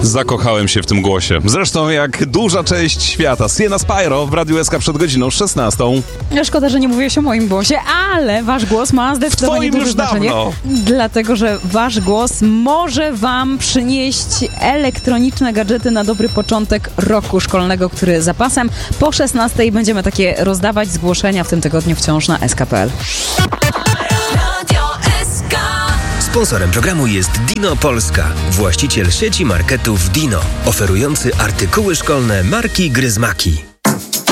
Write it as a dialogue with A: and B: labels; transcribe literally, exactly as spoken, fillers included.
A: Zakochałem się w tym głosie. Zresztą jak duża część świata. Sienna Spyro w Radiu S K przed godziną szesnastą.
B: Szkoda, że nie mówiłeś o moim głosie, ale wasz głos ma zdecydowanie duże znaczenie.
A: Dawno.
B: Dlatego, że wasz głos może wam przynieść elektroniczne gadżety na dobry początek roku szkolnego, który za pasem. Po szesnastej będziemy takie rozdawać zgłoszenia w tym tygodniu wciąż na S K kropka P L.
C: Sponsorem programu jest Dino Polska, właściciel sieci marketów Dino, oferujący artykuły szkolne marki Gryzmaki.